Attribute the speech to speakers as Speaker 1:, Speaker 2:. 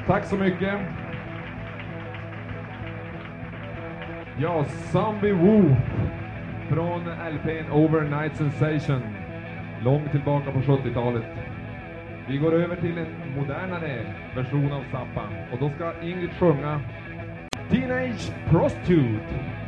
Speaker 1: Tack så mycket. Ja, Zombie Woof från LP:n Overnight Sensation. Långt tillbaka på 70-talet. Vi går över till en modernare version av Zappa. Och då ska Ingrid sjunga Teenage Prostitute.